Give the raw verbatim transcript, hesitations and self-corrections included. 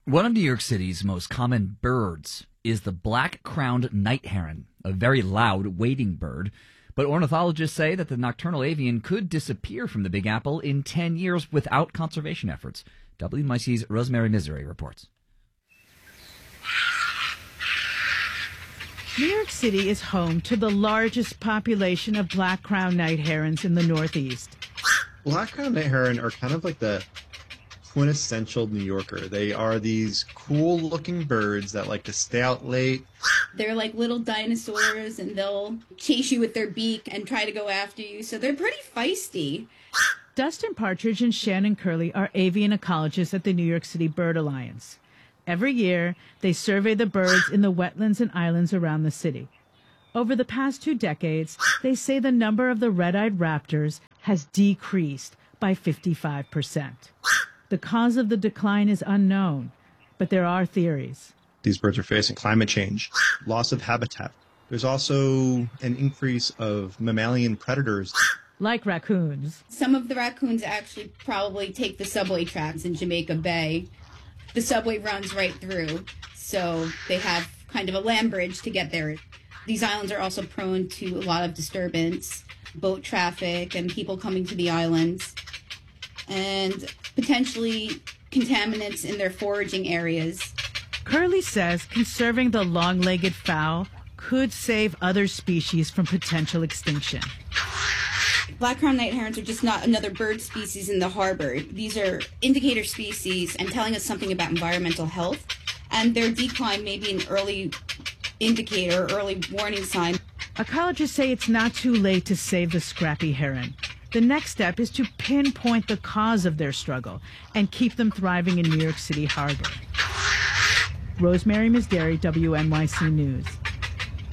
One of New York City's most common birds is the black-crowned night heron, a very loud wading bird. But ornithologists say that the nocturnal avian could disappear from the Big Apple in ten years without conservation efforts. W N Y C's Rosemary Misery reports. New York City is home to the largest population of black-crowned night herons in the Northeast. Black-crowned night heron are kind of like the quintessential New Yorker. They are these cool-looking birds that like to stay out late. They're like little dinosaurs, and they'll chase you with their beak and try to go after you, so they're pretty feisty. Dustin Partridge and Shannon Curley are avian ecologists at the New York City Bird Alliance. Every year, they survey the birds in the wetlands and islands around the city. Over the past two decades, they say the number of the red-eyed raptors has decreased by fifty-five percent. The cause of the decline is unknown, but there are theories. These birds are facing climate change, loss of habitat. There's also an increase of mammalian predators. Like raccoons. Some of the raccoons actually probably take the subway tracks in Jamaica Bay. The subway runs right through, so they have kind of a land bridge to get there. These islands are also prone to a lot of disturbance, boat traffic, and people coming to the islands, and potentially contaminants in their foraging areas. Curley says conserving the long-legged fowl could save other species from potential extinction. Black-crowned night herons are just not another bird species in the harbor. These are indicator species and telling us something about environmental health, and their decline may be an early indicator, early warning sign. Ecologists say it's not too late to save the scrappy heron. The next step is to pinpoint the cause of their struggle and keep them thriving in New York City Harbor. Rosemary Misery, W N Y C News.